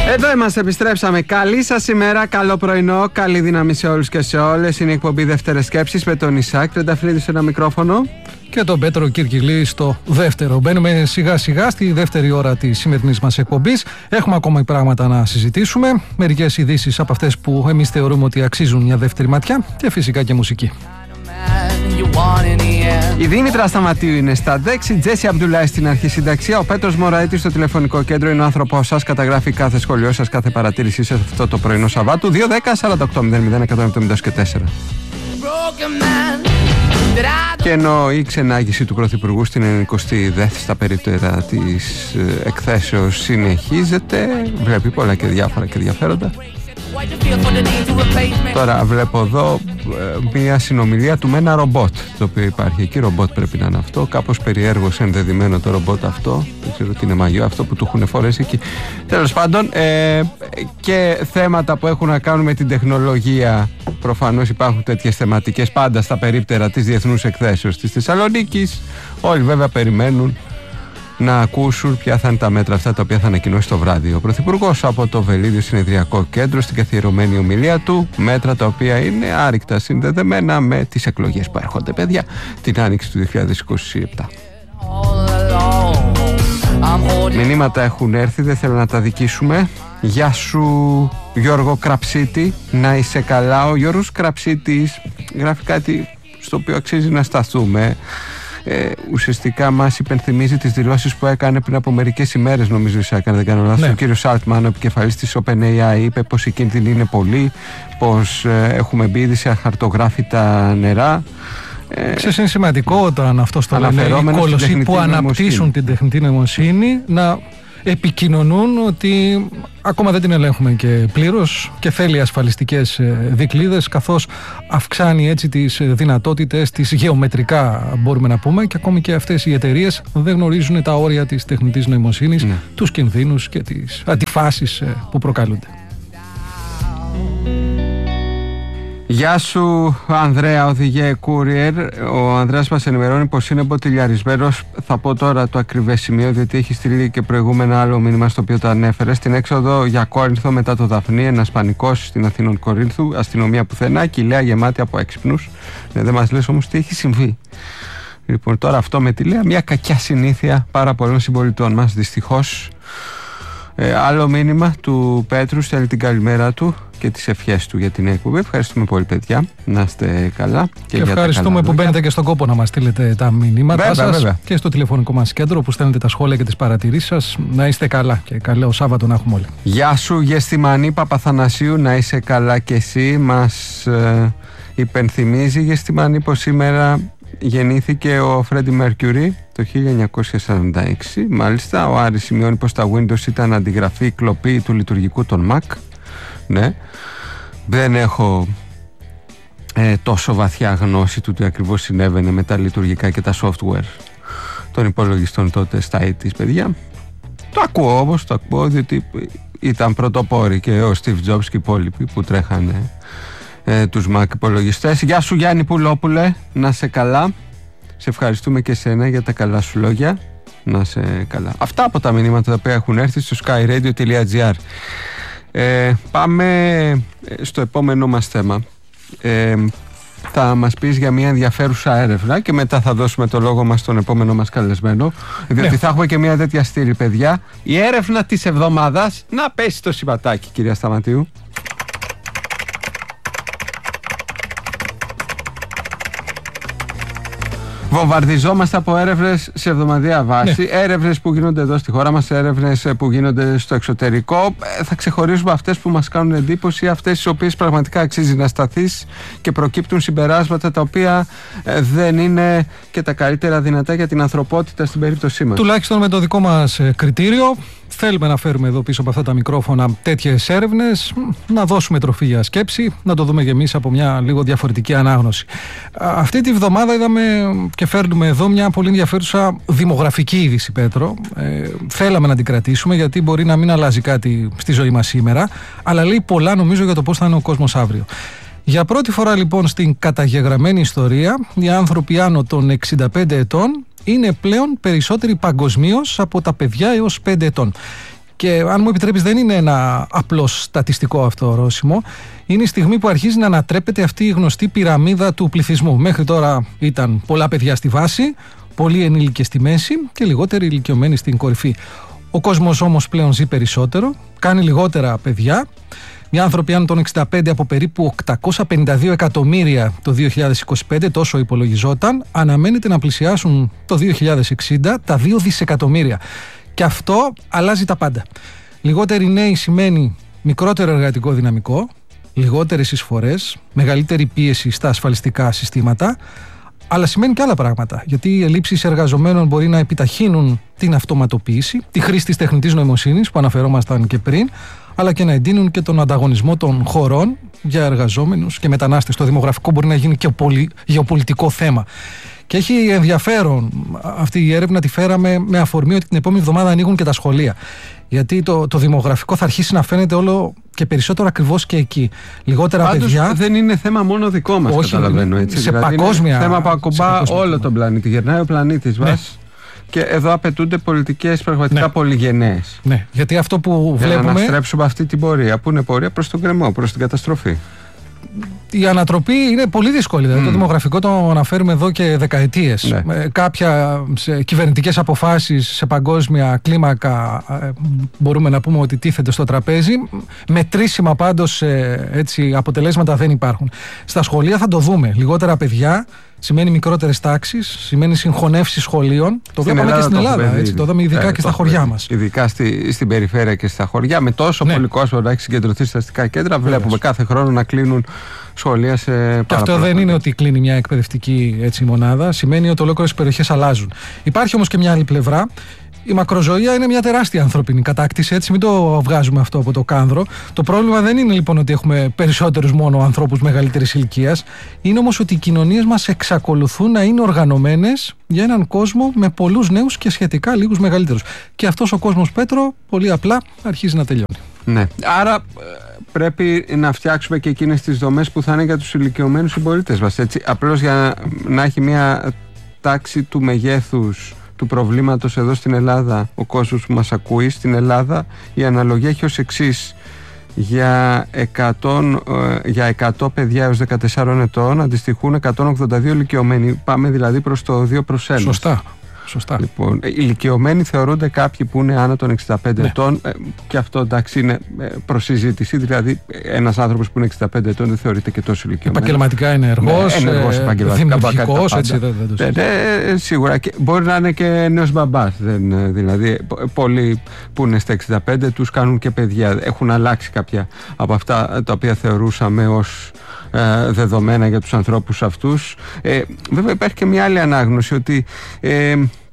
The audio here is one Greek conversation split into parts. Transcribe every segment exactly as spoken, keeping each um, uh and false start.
Εδώ είμαστε, επιστρέψαμε. Καλή σας ημέρα, καλό πρωινό, καλή δύναμη σε όλους και σε όλες. Είναι η εκπομπή Δεύτερες Σκέψεις με τον Ισάκ Τρενταφυλλίδη σε ένα μικρόφωνο και τον Πέτρο Κυρκυλή στο δεύτερο. Μπαίνουμε σιγά σιγά στη δεύτερη ώρα της σημερινής μας εκπομπής. Έχουμε ακόμα πράγματα να συζητήσουμε. Μερικές ειδήσεις από αυτές που εμείς θεωρούμε ότι αξίζουν μια δεύτερη ματιά και φυσικά και μουσική. Η Δήμητρα Σταματίου είναι στα δέξη, η Τζέσι Αμπτουλάη στην αρχισυνταξία, ο Πέτρος Μωραήτης στο τηλεφωνικό κέντρο είναι ο άνθρωπός σας, καταγράφει κάθε σχόλιο σας, κάθε παρατήρησή σας αυτό το πρωινό Σαββάτου. Δύο δέκα σαράντα οκτώ μηδέν μηδέν εκατόν εβδομήντα και τέσσερα. Και ενώ η ξενάγηση του Πρωθυπουργού στην ενενηκοστή δεύτερη στα περίπτερα της εκθέσεως συνεχίζεται, βλέπει πολλά και διάφορα και ενδιαφέροντα. Τώρα βλέπω εδώ ε, μια συνομιλία του με ένα ρομπότ το οποίο υπάρχει εκεί. Ρομπότ πρέπει να είναι αυτό. Κάπως περιέργως ενδεδειμένο το ρομπότ αυτό. Δεν ξέρω τι είναι μαγιό αυτό που του έχουν φορέσει εκεί. Τέλος πάντων, ε, και θέματα που έχουν να κάνουν με την τεχνολογία. Προφανώς υπάρχουν τέτοιες θεματικές πάντα στα περίπτερα της Διεθνούς Εκθέσεως της Θεσσαλονίκης. Όλοι βέβαια περιμένουν να ακούσουν ποια θα είναι τα μέτρα αυτά τα οποία θα ανακοινώσει το βράδυ ο Πρωθυπουργός από το Βελίδιο Συνεδριακό Κέντρο στην καθιερωμένη ομιλία του. Μέτρα τα οποία είναι άρρηκτα συνδεδεμένα με τις εκλογές που έρχονται, παιδιά, την άνοιξη του δύο χιλιάδες είκοσι επτά. Μηνύματα έχουν έρθει, δεν θέλω να τα δικήσουμε. Γεια σου Γιώργο Κραψίτη, να είσαι καλά. Ο Γιώργος Κραψίτης γράφει κάτι στο οποίο αξίζει να σταθούμε. Ε, ουσιαστικά μας υπενθυμίζει τις δηλώσεις που έκανε πριν από μερικές ημέρες, νομίζω Ισάκ, αν δεν κάνω λάθος. Ναι. Ο κύριος Σάλτμαν, ο επικεφαλής της OpenAI, είπε πως οι κίνδυνοι είναι πολλοί, πως ε, έχουμε μπει σε αχαρτογράφητα νερά. Ξέρεις, είναι σημαντικό όταν αυτό το λένε οι κόλωσοι που αναπτύσσουν την τεχνητή νοημοσύνη να επικοινωνούν ότι ακόμα δεν την ελέγχουμε και πλήρως και θέλει ασφαλιστικές δικλείδες, καθώς αυξάνει έτσι τις δυνατότητες, τις γεωμετρικά μπορούμε να πούμε, και ακόμη και αυτές οι εταιρείες δεν γνωρίζουν τα όρια της τεχνητής νοημοσύνης, ναι, τους κινδύνους και τις αντιφάσεις που προκαλούνται. Γεια σου Ανδρέα, οδηγέ Courier. Ο Ανδρέας μας ενημερώνει πως είναι μποτιλιαρισμένος. Θα πω τώρα το ακριβές σημείο, διότι έχει στείλει και προηγούμενα άλλο μήνυμα στο οποίο το ανέφερε. Στην έξοδο για Κόρινθο μετά το Δαφνί, ένας πανικός στην Αθήνων Κορίνθου, αστυνομία πουθενά, κοιλαία γεμάτη από έξυπνους. Ναι, δεν μας λες όμως τι έχει συμβεί. Λοιπόν, τώρα αυτό με τη Λέα, μια κακιά συνήθεια πάρα πολλών συμπολιτών μας, δυστυχώς. Ε, άλλο μήνυμα του Πέτρου, στέλνει την καλημέρα του και τις ευχές του για την εκπομπή. Ευχαριστούμε πολύ, παιδιά. Να είστε καλά. Και, και για ευχαριστούμε τα που μπαίνετε και στον κόπο να μας στείλετε τα μηνύματά βέβαια, σας βέβαια. Και στο τηλεφωνικό μας κέντρο που στέλνετε τα σχόλια και τις παρατηρήσεις σας. Να είστε καλά και καλό Σάββατο να έχουμε όλοι. Γεια σου Γεστημανή Παπαθανασίου, να είσαι καλά και εσύ. Μας ε, υπενθυμίζει Γεστημανή πως σήμερα γεννήθηκε ο Φρέντι Μέρκιουρι το χίλια εννιακόσια σαράντα έξι. Μάλιστα, ο Άρης σημειώνει πως τα Windows ήταν αντιγραφή, κλοπή του λειτουργικού των Mac. Ναι, δεν έχω ε, τόσο βαθιά γνώση του τι ακριβώς συνέβαινε με τα λειτουργικά και τα software των υπολογιστών τότε στα ογδόντα, παιδιά. Το ακούω όμως, το ακούω διότι ήταν πρωτοπόροι και ο Steve Jobs και οι υπόλοιποι που τρέχανε ε, τους Mac υπολογιστές. Γεια σου Γιάννη Πουλόπουλε, να σε καλά. Σε ευχαριστούμε και εσένα για τα καλά σου λόγια. Να σε καλά. Αυτά από τα μηνύματα τα οποία έχουν έρθει στο skyradio τελεία gr. Ε, πάμε στο επόμενο μας θέμα. Ε, θα μας πεις για μια ενδιαφέρουσα έρευνα και μετά θα δώσουμε το λόγο μας στον επόμενο μας καλεσμένο, διότι ναι, θα έχουμε και μια τέτοια στήλη, παιδιά. Η έρευνα της εβδομάδας. Να πέσει το σηματάκι, κυρία Σταματίου. Βομβαρδιζόμαστε από έρευνες σε εβδομαδιαία βάση, ναι, έρευνες που γίνονται εδώ στη χώρα μας, έρευνες που γίνονται στο εξωτερικό. Θα ξεχωρίζουμε αυτές που μας κάνουν εντύπωση, αυτές τις οποίες πραγματικά αξίζει να σταθείς και προκύπτουν συμπεράσματα τα οποία δεν είναι και τα καλύτερα δυνατά για την ανθρωπότητα στην περίπτωσή μας. Τουλάχιστον με το δικό μας κριτήριο. Θέλουμε να φέρουμε εδώ πίσω από αυτά τα μικρόφωνα τέτοιες έρευνες, να δώσουμε τροφή για σκέψη, να το δούμε και εμείς από μια λίγο διαφορετική ανάγνωση. Αυτή τη βδομάδα είδαμε και φέρνουμε εδώ μια πολύ ενδιαφέρουσα δημογραφική είδηση, Πέτρο. Ε, θέλαμε να την κρατήσουμε γιατί μπορεί να μην αλλάζει κάτι στη ζωή μας σήμερα, αλλά λέει πολλά νομίζω για το πώς θα είναι ο κόσμος αύριο. Για πρώτη φορά λοιπόν στην καταγεγραμμένη ιστορία, οι άνθρωποι άνω των εξήντα πέντε ετών είναι πλέον περισσότεροι παγκοσμίως από τα παιδιά έως πέντε ετών. Και αν μου επιτρέπεις, δεν είναι ένα απλό στατιστικό αυτό ορόσημο. Είναι η στιγμή που αρχίζει να ανατρέπεται αυτή η γνωστή πυραμίδα του πληθυσμού. Μέχρι τώρα ήταν πολλά παιδιά στη βάση, πολλοί ενήλικες στη μέση και λιγότεροι ηλικιωμένοι στην κορυφή. Ο κόσμος όμως πλέον ζει περισσότερο, κάνει λιγότερα παιδιά. Οι άνθρωποι άνω των εξήντα πέντε από περίπου οκτακόσια πενήντα δύο εκατομμύρια το δύο χιλιάδες είκοσι πέντε, τόσο υπολογιζόταν, αναμένεται να πλησιάσουν το δύο χιλιάδες εξήντα τα δύο δισεκατομμύρια. Και αυτό αλλάζει τα πάντα. Λιγότεροι νέοι σημαίνει μικρότερο εργατικό δυναμικό, λιγότερες εισφορές, μεγαλύτερη πίεση στα ασφαλιστικά συστήματα, αλλά σημαίνει και άλλα πράγματα. Γιατί οι ελλείψεις εργαζομένων μπορεί να επιταχύνουν την αυτοματοποίηση, τη χρήση της τεχνητής νοημοσύνης που αναφερόμασταν και πριν, αλλά και να εντείνουν και τον ανταγωνισμό των χωρών για εργαζόμενους και μετανάστες. Το δημογραφικό μπορεί να γίνει και πολυ... γεωπολιτικό θέμα. Και έχει ενδιαφέρον αυτή η έρευνα, τη φέραμε με αφορμή ότι την επόμενη εβδομάδα ανοίγουν και τα σχολεία. Γιατί το, το δημογραφικό θα αρχίσει να φαίνεται όλο και περισσότερο ακριβώς και εκεί. Λιγότερα Πάντως, παιδιά. Δεν είναι θέμα μόνο δικό μας, όχι, καταλαβαίνω έτσι. Σε δηλαδή παγκόσμια. Είναι θέμα που ακουμπά όλο τον πλανήτη. Γερνάει ο πλανήτης μας. Ναι. Και εδώ απαιτούνται πολιτικές πραγματικά ναι. πολυγενές. Ναι, γιατί αυτό που για βλέπουμε. Να αναστρέψουμε αυτή την πορεία, που είναι πορεία προς τον κρεμό, προς την καταστροφή. Η ανατροπή είναι πολύ δύσκολη. Δηλαδή, mm. το δημογραφικό το αναφέρουμε εδώ και δεκαετίες. Ναι. Με κάποια κυβερνητικές αποφάσεις σε παγκόσμια κλίμακα μπορούμε να πούμε ότι τίθενται στο τραπέζι. Μετρήσιμα πάντως έτσι, αποτελέσματα δεν υπάρχουν. Στα σχολεία θα το δούμε. Λιγότερα παιδιά σημαίνει μικρότερες τάξεις, σημαίνει συγχωνεύσεις σχολείων. Το βλέπαμε και στην Ελλάδα. Το, έτσι, το είδαμε ειδικά ε, και στα χωριά μας. Ειδικά στη, στην περιφέρεια και στα χωριά. Με τόσο ναι. πολύ κόσμο να έχει συγκεντρωθεί στα αστικά κέντρα, βλέπουμε Βεβαίως. κάθε χρόνο να κλείνουν σχολεία σε πάρα Και αυτό δεν είναι ότι κλείνει μια εκπαιδευτική έτσι, μονάδα. Σημαίνει ότι ολόκληρες περιοχές αλλάζουν. Υπάρχει όμως και μια άλλη πλευρά. Η μακροζωία είναι μια τεράστια ανθρώπινη κατάκτηση, έτσι μην το βγάζουμε αυτό από το κάνδρο. Το πρόβλημα δεν είναι λοιπόν ότι έχουμε περισσότερους μόνο ανθρώπους μεγαλύτερης ηλικίας. Είναι όμως ότι οι κοινωνίες μας εξακολουθούν να είναι οργανωμένες για έναν κόσμο με πολλούς νέους και σχετικά λίγους μεγαλύτερους. Και αυτός ο κόσμος, Πέτρο, πολύ απλά αρχίζει να τελειώνει. Ναι. Άρα πρέπει να φτιάξουμε και εκείνες τις δομές που θα είναι για τους ηλικιωμένους συμπολίτες μας. Έτσι. Απλώς για να, να έχει μια τάξη του μεγέθους του προβλήματος εδώ στην Ελλάδα, ο κόσμος που μας ακούει στην Ελλάδα, η αναλογία έχει ως εξής: για εκατό, για εκατό παιδιά έως δεκατεσσάρων ετών αντιστοιχούν εκατόν ογδόντα δύο ηλικιωμένοι. Πάμε δηλαδή προς το δύο προς ένα. Σωστά. Σωστά. Λοιπόν, ηλικιωμένοι θεωρούνται κάποιοι που είναι άνω των εξήντα πέντε ναι. ετών, και αυτό εντάξει είναι προς συζήτηση. Δηλαδή, ένας άνθρωπος που είναι εξήντα πέντε ετών δεν θεωρείται και τόσο ηλικιωμένος. Επαγγελματικά είναι ενεργός, ναι, ενεργός επαγγελματικά, δημιουργικός, έτσι δεν, δεν το ναι, ναι, σίγουρα. Και μπορεί να είναι και νέος μπαμπάς. Δεν, δηλαδή, πολλοί που είναι στα εξήντα πέντε τους κάνουν και παιδιά. Έχουν αλλάξει κάποια από αυτά τα οποία θεωρούσαμε ως ε, δεδομένα για τους ανθρώπους αυτούς. Ε, βέβαια, υπάρχει και μια άλλη ανάγνωση ότι. Ε,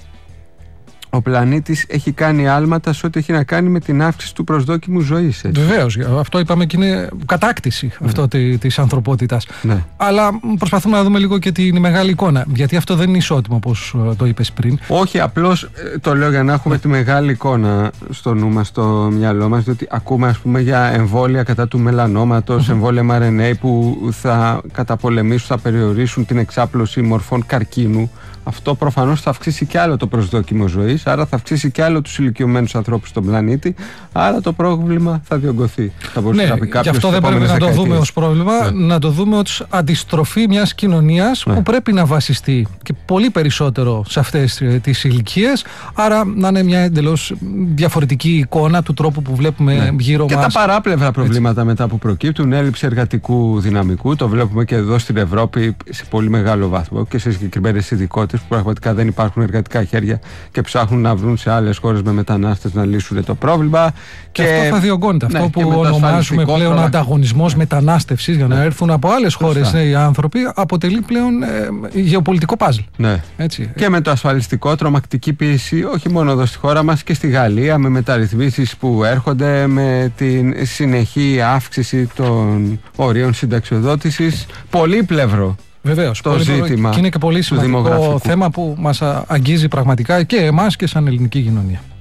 ο πλανήτης έχει κάνει άλματα σε ό,τι έχει να κάνει με την αύξηση του προσδόκιμου ζωής. Βεβαίως. Αυτό είπαμε και είναι κατάκτηση ναι. αυτό της ανθρωπότητας. Ναι. Αλλά προσπαθούμε να δούμε λίγο και την μεγάλη εικόνα. Γιατί αυτό δεν είναι ισότιμο, όπως το είπες πριν. Όχι, απλώς το λέω για να έχουμε ναι. τη μεγάλη εικόνα στο νου μας, στο μυαλό μας. Διότι ακούμε, ας πούμε, για εμβόλια κατά του μελανόματος, mm-hmm. εμβόλια εμ αρ εν έι που θα καταπολεμήσουν, θα περιορίσουν την εξάπλωση μορφών καρκίνου. Αυτό προφανώς θα αυξήσει κι άλλο το προσδόκιμο ζωής, άρα θα αυξήσει κι άλλο τους ηλικιωμένους ανθρώπους στον πλανήτη, άρα το πρόβλημα θα διωγγωθεί. Θα ναι, να πει γι' αυτό δεν πρέπει να το δούμε ως πρόβλημα, ναι. να το δούμε ως αντιστροφή μιας κοινωνίας ναι. που πρέπει να βασιστεί και πολύ περισσότερο σε αυτές τις ηλικίες, άρα να είναι μια εντελώς διαφορετική εικόνα του τρόπου που βλέπουμε ναι. γύρω και μας. Και τα παράπλευρα προβλήματα έτσι. μετά που προκύπτουν, έλλειψη εργατικού δυναμικού, το βλέπουμε και εδώ στην Ευρώπη σε πολύ μεγάλο βαθμό και σε συγκεκριμένες ειδικότητες που πραγματικά δεν υπάρχουν εργατικά χέρια και ψάχνουν να βρουν σε άλλες χώρες με μετανάστες να λύσουν το πρόβλημα. Και, και αυτό θα διωγγώνεται. Ναι, αυτό που ονομάζουμε πλέον προβλημα... ανταγωνισμός ναι. μετανάστευσης για να ναι. έρθουν από άλλες χώρες ναι, οι άνθρωποι, αποτελεί πλέον ε, γεωπολιτικό παζλ. Ναι. Έτσι. Και με το ασφαλιστικό, τρομακτική πίεση, όχι μόνο εδώ στη χώρα μας και στη Γαλλία, με μεταρρυθμίσεις που έρχονται, με την συνεχή αύξηση των ορίων συνταξιοδότησης. Πολύπλευρο. Βεβαίως, το πολύ ζήτημα και είναι και πολύ σημαντικό θέμα που μας αγγίζει πραγματικά και εμάς και σαν ελληνική κοινωνία.